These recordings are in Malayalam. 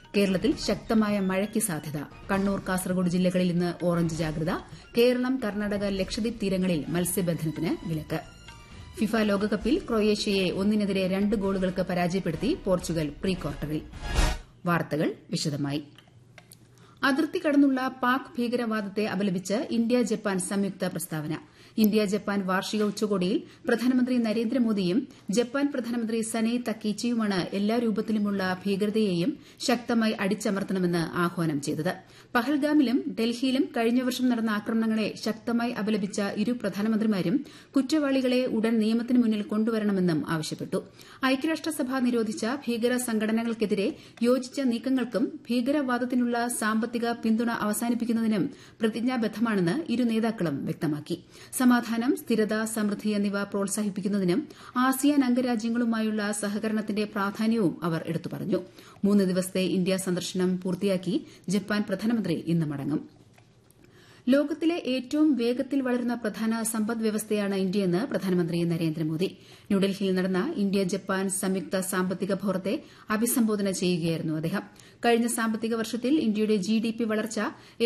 കേരളത്തിൽ ശക്തമായ മഴയ്ക്ക് സാധ്യത. കണ്ണൂർ, കാസർഗോഡ് ജില്ലകളിൽ ഇന്ന് ഓറഞ്ച് ജാഗ്രത. കേരളം, കർണാടക, ലക്ഷദ്വീപ് തീരങ്ങളിൽ മത്സ്യബന്ധനത്തിന് വിലക്ക്. ഫിഫ ലോകകപ്പിൽ ക്രൊയേഷ്യയെ 1-നെതിരെ 2 ഗോളുകൾക്ക് പരാജയപ്പെടുത്തി പോർച്ചുഗൽ പ്രീ ക്വാർട്ടറിൽ. വാർത്തകൾ വിശദമായി. അതിർത്തി കടന്നുള്ള പാക് ഭീകരവാദത്തെ അപലപിച്ച് ഇന്ത്യ ജപ്പാൻ സംയുക്ത പ്രസ്താവന. ഇന്ത്യ ജപ്പാൻ വാർഷിക ഉച്ചകോടിയിൽ പ്രധാനമന്ത്രി നരേന്ദ്രമോദിയും ജപ്പാൻ പ്രധാനമന്ത്രി സനൈ തക്കീച്ചിയുമാണ് എല്ലാ രൂപത്തിലുമുള്ള ഭീകരതയെയും ശക്തമായി അടിച്ചമർത്തണമെന്ന് ആഹ്വാനം ചെയ്തത്. പഹൽഗാമിലും ഡൽഹിയിലും കഴിഞ്ഞ വർഷം നടന്ന ആക്രമണങ്ങളെ ശക്തമായി അപലപിച്ച ഇരു പ്രധാനമന്ത്രിമാരും കുറ്റവാളികളെ ഉടൻ നിയമത്തിന് മുന്നിൽ കൊണ്ടുവരണമെന്നും ആവശ്യപ്പെട്ടു. ഐക്യരാഷ്ട്രസഭ നിരോധിച്ച ഭീകര സംഘടനകൾക്കെതിരെ യോജിച്ച നീക്കങ്ങൾക്കും ഭീകരവാദത്തിനുള്ള സാമ്പത്തിക പിന്തുണ അവസാനിപ്പിക്കുന്നതിനും പ്രതിജ്ഞാബദ്ധമാണെന്ന് ഇരു നേതാക്കളും വ്യക്തമാക്കി. സമാധാനം, സ്ഥിരത, സമൃദ്ധി എന്നിവ പ്രോത്സാഹിപ്പിക്കുന്നതിനും ആസിയാൻ അംഗരാജ്യങ്ങളുമായുള്ള സഹകരണത്തിന്റെ പ്രാധാന്യവും അവർ എടുത്തു പറഞ്ഞു. 3 ദിവസത്തെ ഇന്ത്യ സന്ദർശനം പൂർത്തിയാക്കി ജപ്പാൻ പ്രധാനമന്ത്രി ഇന്ന് മടങ്ങും. ലോകത്തിലെ ഏറ്റവും വേഗത്തിൽ വളരുന്ന പ്രധാന സമ്പദ് വ്യവസ്ഥയാണ് ഇന്ത്യയെന്ന് പ്രധാനമന്ത്രി നരേന്ദ്രമോദി. ന്യൂഡൽഹിയിൽ നടന്ന ഇന്ത്യ ജപ്പാൻ സംയുക്ത സാമ്പത്തിക ഫോറത്തെ അഭിസംബോധന ചെയ്യുകയായിരുന്നു അദ്ദേഹം. കഴിഞ്ഞ സാമ്പത്തിക വർഷത്തിൽ ഇന്ത്യയുടെ GDP വളർച്ച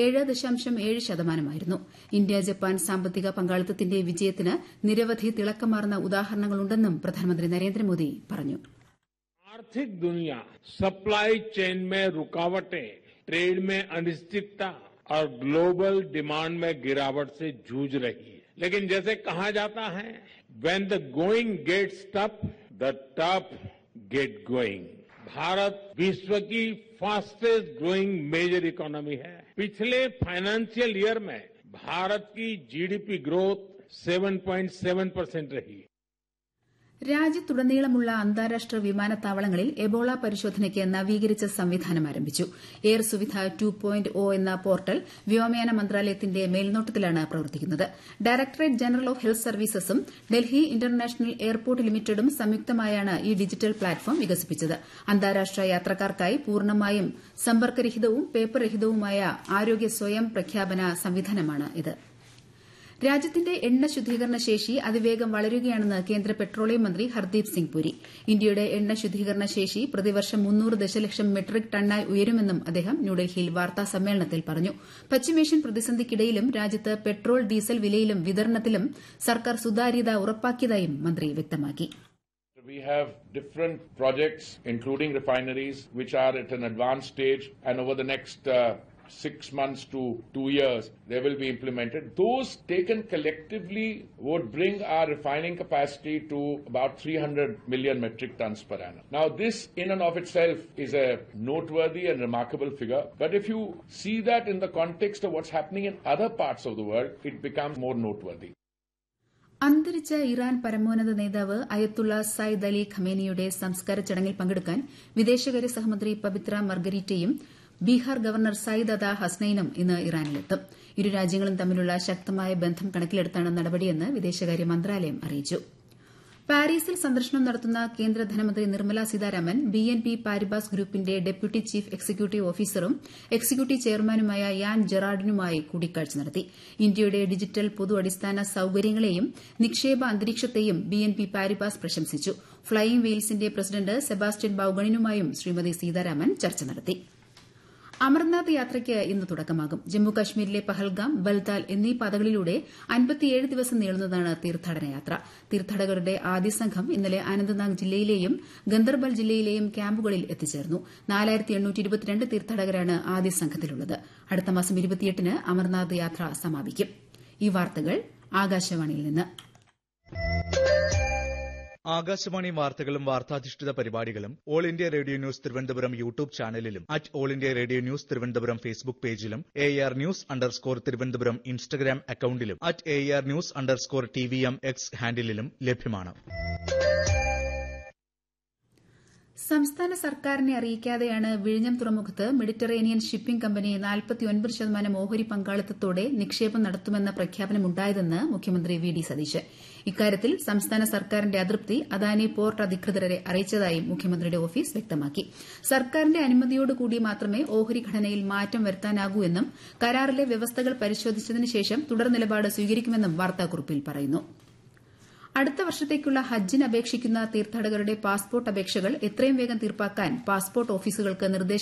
7.7%. ഇന്ത്യ ജപ്പാൻ സാമ്പത്തിക പങ്കാളിത്തത്തിന്റെ വിജയത്തിന് നിരവധി തിളക്കമാർന്ന ഉദാഹരണങ്ങളുണ്ടെന്നും പ്രധാനമന്ത്രി നരേന്ദ്രമോദി പറഞ്ഞു. आर्थिक दुनिया सप्लाई चेन में रुकावटें, ट्रेड में अनिश्चितता और ग्लोबल डिमांड में गिरावट से जूझ रही है. लेकिन जैसे कहा जाता है, when the going gets tough, the tough get going. Bharat विश्व की फास्टेस्ट ग्रोइंग मेजर इकोनॉमी है. पिछले फाइनेंशियल ईयर में भारत की GDP ग्रोथ 7.7% रही. രാജ്യത്തുടനീളമുള്ള അന്താരാഷ്ട്ര വിമാനത്താവളങ്ങളിൽ എബോള പരിശോധനയ്ക്ക് നവീകരിച്ച സംവിധാനം ആരംഭിച്ചു. എയർ സുവിധ 2.0 എന്ന പോർട്ടൽ വ്യോമയാന മന്ത്രാലയത്തിന്റെ മേൽനോട്ടത്തിലാണ് പ്രവർത്തിക്കുന്നത്. Directorate general of health സർവീസസും Delhi international airport ലിമിറ്റഡും സംയുക്തമായാണ് ഈ ഡിജിറ്റൽ പ്ലാറ്റ്ഫോം വികസിപ്പിച്ചത്. അന്താരാഷ്ട്ര യാത്രക്കാർക്കായി പൂർണ്ണമായും സമ്പർക്കരഹിതവും പേപ്പർ രഹിതവുമായ ആരോഗ്യ സ്വയം പ്രഖ്യാപന സംവിധാനമാണ് ഇത്. രാജ്യത്തിന്റെ എണ്ണ ശുദ്ധീകരണ ശേഷി അതിവേഗം വളരുകയാണെന്ന് കേന്ദ്ര പെട്രോളിയം മന്ത്രി ഹർദീപ് സിംഗ് പുരി. ഇന്ത്യയുടെ എണ്ണ ശുദ്ധീകരണ ശേഷി പ്രതിവർഷം 300 ദശലക്ഷം മെട്രിക് ടണ്ണായി ഉയരുമെന്നും അദ്ദേഹം ന്യൂഡൽഹിയിൽ വാർത്താ സമ്മേളനത്തിൽ പറഞ്ഞു. പശ്ചിമേഷ്യൻ പ്രതിസന്ധിക്കിടയിലും രാജ്യത്ത് പെട്രോൾ, ഡീസൽ വിലയിലും വിതരണത്തിലും സർക്കാർ സുതാര്യത ഉറപ്പാക്കിയതായും മന്ത്രി വ്യക്തമാക്കി. We have different projects, including refineries, which are at an advanced stage, and over the next 6 months to 2 years, they will be implemented. Those taken collectively would bring our refining capacity to about 300 million metric tons per annum. Now, this in and of itself is a noteworthy and remarkable figure, but if you see that in the context of what's happening in other parts of the world, it becomes more noteworthy. അന്തരിച്ച ഇറാൻ പരമോന്നത നേതാവ് അയത്തുള്ള സയ്യിദ് അലി ഖമേനിയുടെ സംസ്കാര ചടങ്ങിൽ പങ്കെടുക്കാൻ വിദേശകാര്യ സഹമന്ത്രി പബിത്ര മർഗരീറ്റയും ബീഹാർ ഗവർണർ സയ്യിദ് അദ ഹസ്നൈനും ഇന്ന് ഇറാനിലെത്തും. ഇരു രാജ്യങ്ങളും തമ്മിലുള്ള ശക്തമായ ബന്ധം കണക്കിലെടുത്താണ് നടപടിയെന്ന് വിദേശകാര്യ മന്ത്രാലയം അറിയിച്ചു. പാരീസിൽ സന്ദർശനം നടത്തുന്ന കേന്ദ്ര ധനമന്ത്രി നിർമ്മല സീതാരാമൻ BNP പാരിബാസ് ഗ്രൂപ്പിന്റെ ഡെപ്യൂട്ടി ചീഫ് എക്സിക്യൂട്ടീവ് ഓഫീസറും എക്സിക്യൂട്ടീവ് ചെയർമാനുമായ യാൻ ജെറാർഡിനുമായി കൂടിക്കാഴ്ച നടത്തി. ഇന്ത്യയുടെ ഡിജിറ്റൽ പൊതു അടിസ്ഥാന സൌകര്യങ്ങളെയും നിക്ഷേപ അന്തരീക്ഷത്തെയും BNP പാരിബാസ് പ്രശംസിച്ചു. Flying വെയിൽസിന്റെ president Sebastian ബൌഗണിനുമായും Shrimati Sitharaman ചർച്ച നടത്തി. അമർനാഥ് യാത്രയ്ക്ക് ഇന്ന് തുടക്കമാകും. ജമ്മുകശ്മീരിലെ പഹൽഗാം, ബൽതാൽ എന്നീ പാതകളിലൂടെ 57 ദിവസം നീളുന്നതാണ് തീർത്ഥാടന യാത്ര. തീർത്ഥാടകരുടെ ആദ്യ സംഘം ഇന്നലെ അനന്ത്നാഗ് ജില്ലയിലെയും ഗന്ദർബൽ ജില്ലയിലെയും ക്യാമ്പുകളിൽ എത്തിച്ചേർന്നു. 4822 തീർത്ഥാടകരാണ് ആദ്യ സംഘത്തിലുള്ളത്. അടുത്ത മാസം 28-ന് അമർനാഥ് യാത്ര സമാപിക്കും. ഈ വാർത്തകൾ ആകാശവാണിയിൽ നിന്ന്. ആകാശവാണി വാർത്തകളും വാർത്താധിഷ്ഠിത പരിപാടികളും all India radio news Thiruvananthapuram YouTube ചാനലിലും all India radio news Thiruvananthapuram Facebook പേജിലും AR News_ തിരുവനന്തപുരം ഇൻസ്റ്റഗ്രാം അക്കൌണ്ടിലും AR News_TVM X ഹാൻഡിലും ലഭ്യമാണ്. സംസ്ഥാന സർക്കാരിനെ അറിയിക്കാതെയാണ് വിഴിഞ്ഞം തുറമുഖത്ത് മെഡിറ്ററേനിയൻ ഷിപ്പിംഗ് കമ്പനി 49% ഓഹരി പങ്കാളിത്തത്തോടെ നിക്ഷേപം നടത്തുമെന്ന പ്രഖ്യാപനമുണ്ടായതെന്ന് മുഖ്യമന്ത്രി വി ഡി സതീശൻ. ഇക്കാര്യത്തിൽ സംസ്ഥാന സർക്കാരിന്റെ അതൃപ്തി അദാനി പോർട്ട് അധികൃതരെ അറിയിച്ചതായും മുഖ്യമന്ത്രിയുടെ ഓഫീസ് വ്യക്തമാക്കി. സർക്കാരിന്റെ അനുമതിയോടുകൂടി മാത്രമേ ഓഹരി ഘടനയിൽ മാറ്റം വരുത്താനാകൂ എന്നും കരാറിലെ വ്യവസ്ഥകൾ പരിശോധിച്ചതിന് ശേഷം തുടർ നിലപാട് സ്വീകരിക്കുമെന്നും വാർത്താക്കുറിപ്പിൽ പറയുന്നു. അടുത്ത വർഷത്തേക്കുള്ള ഹജ്ജിന് അപേക്ഷിക്കുന്ന തീർത്ഥാടകരുടെ പാസ്പോർട്ട് അപേക്ഷകൾ എത്രയും വേഗം തീർപ്പാക്കാൻ പാസ്പോർട്ട് ഓഫീസുകൾക്ക് നിർദ്ദേശം